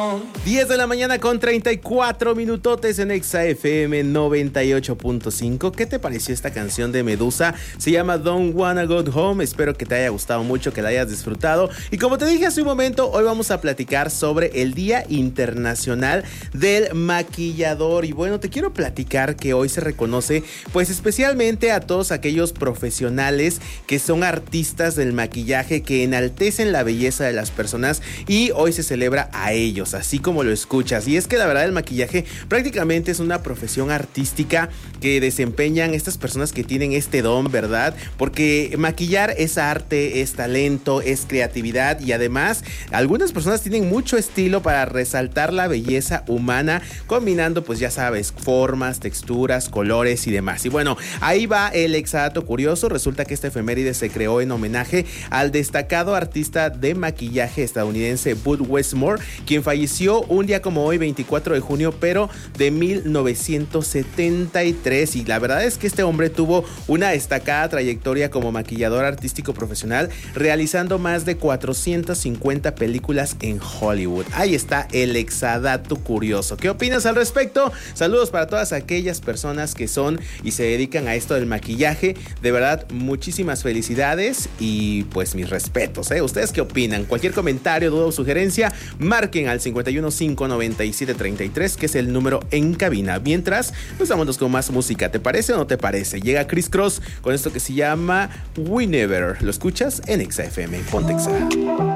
10 de la mañana con 34 minutotes en Exa FM 98.5. ¿Qué te pareció esta canción de Medusa? Se llama Don't Wanna Go Home. Espero que te haya gustado mucho, que la hayas disfrutado. Y como te dije hace un momento, hoy vamos a platicar sobre el Día Internacional del Maquillador. Y bueno, te quiero platicar que hoy se reconoce pues especialmente a todos aquellos profesionales que son artistas del maquillaje, que enaltecen la belleza de las personas, y hoy se celebra a ellos, así como lo escuchas. Y es que la verdad el maquillaje prácticamente es una profesión artística que desempeñan estas personas que tienen este don, ¿verdad? Porque maquillar es arte, es talento, es creatividad, y además algunas personas tienen mucho estilo para resaltar la belleza humana, combinando pues ya sabes, formas, texturas, colores y demás. Y bueno, ahí va el exadato curioso. Resulta que esta efeméride se creó en homenaje al destacado artista de maquillaje estadounidense Bud Westmore, quien falleció un día como hoy, 24 de junio, pero de 1973. Y la verdad es que este hombre tuvo una destacada trayectoria como maquillador artístico profesional, realizando más de 450 películas en Hollywood. Ahí está el exadato curioso. ¿Qué opinas al respecto? Saludos para todas aquellas personas que son y se dedican a esto del maquillaje. De verdad, muchísimas felicidades y pues mis respetos, ¿eh? ¿Ustedes qué opinan? Cualquier comentario, duda o sugerencia, marquen al 5159733, que es el número en cabina. Mientras, pues vámonos con más música. ¿Te parece o no te parece? Llega Criss Cross con esto que se llama We Never. ¿Lo escuchas? En Exa FM. Ponte Exa.